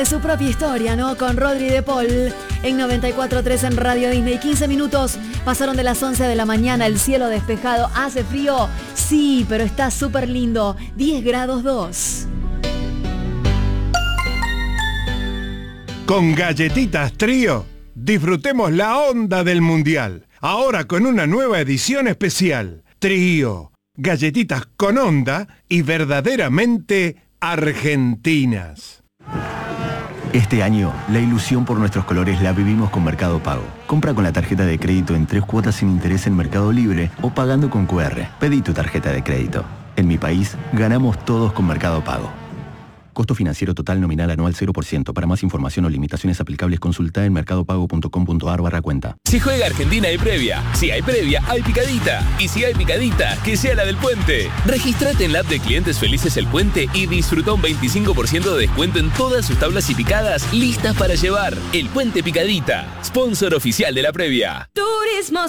Su propia historia, ¿no? Con Rodri de Paul en 94.3 en Radio Disney. 15 minutos pasaron de las 11 de la mañana, el cielo despejado. ¿Hace frío? Sí, pero está súper lindo. 10 grados 2. Con Galletitas Trío, disfrutemos la onda del Mundial. Ahora con una nueva edición especial. Trío, galletitas con onda y verdaderamente argentinas. Este año, la ilusión por nuestros colores la vivimos con Mercado Pago. Compra con la tarjeta de crédito en 3 cuotas sin interés en Mercado Libre o pagando con QR. Pedí tu tarjeta de crédito. En mi país, ganamos todos con Mercado Pago. Costo financiero total nominal anual 0%. Para más información o limitaciones aplicables, consulta en mercadopago.com.ar/cuenta. Si juega Argentina hay previa. Si hay previa, hay picadita. Y si hay picadita, que sea la del Puente. Regístrate en la app de Clientes Felices El Puente y disfruta un 25% de descuento en todas sus tablas y picadas listas para llevar. El Puente Picadita, sponsor oficial de la previa. Turismo